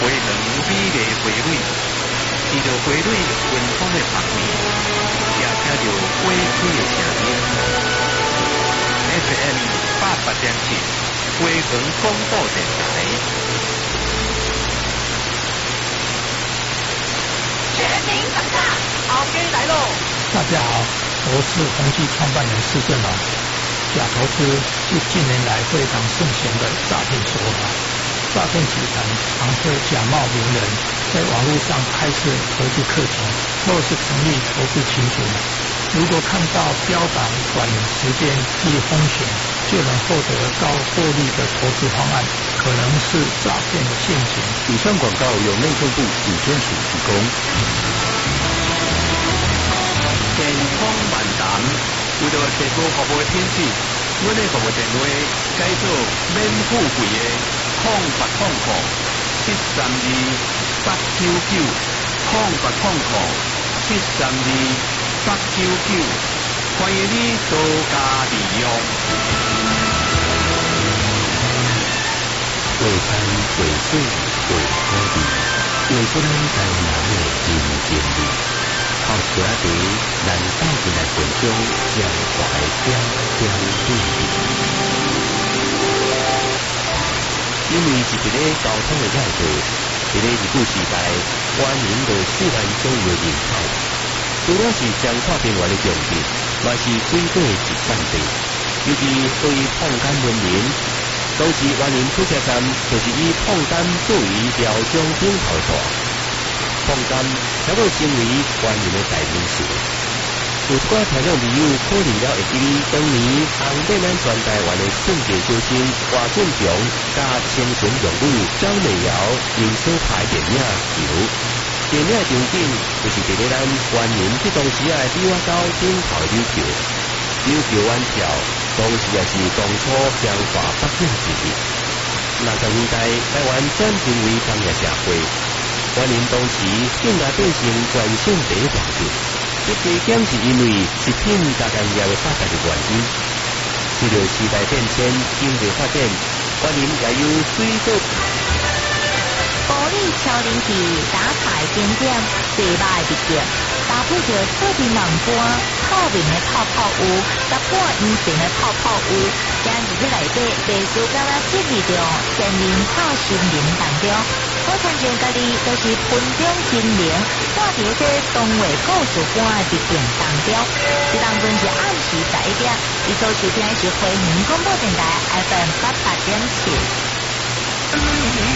花园美丽花蕊，闻到花蕊芬芳的香味，也听到花开的声音。FM 88.7，花园广播电台。 全民长大，好给来喽！ 大家好，我是宏基创办人施正荣。假投资是近年来非常盛行的诈骗手法，诈骗集团常会假冒名人，在网络上开设投资课程，或是成立投资群组。如果看到标榜短时间低风险就能获得高获利的投资方案，可能是诈骗陷阱。 以上广告由内政部主监署提供。 健康漫谈，为了提高服务的品质，阮的服务电话改做免付费的0800-732-899，0800-732-899，欢迎你多加利用。 会餐会水会土地，为出咱台湾人的人情味。靠茶茶，咱带进来分享江淮点点滴滴。因为是一个交通的要道，一个日据时代，湾人的4万左右的人口，除了是彰化边缘的重点，嘛是水果的集散地。尤其对碰柑闻名，当时湾人出车站就是以碰柑作为标中顶头大。碰柑才会成为湾人的代名词。有一寡听众朋友可能了会记得当年红遍咱全台湾的圣界小生华俊强加青春荣誉张美瑶因所拍电影《球》。电影的场景就是伫咧咱湾人这当时的李外岛顶头的琉球。琉球湾桥当时也是当初彰化北景之一。60年代台湾转型为工业社会。湾人当时更加变成全省第一大镇，这加减是因为食品加工业的发达的原因。随着时代变迁、经济发展，湾人也有水果。 玻璃超人气打彩点点，最歹的特点，搭配着特别冷锅、透明的泡泡屋、搭半圆形的泡泡屋，将入去内底，艺术敢若进入着森林草森林当中。我参照家己都是分中精灵，带着这东画故事馆的特点当中。这当中是暗时11点，你所收听的是花莲广播电台 FM 88.7。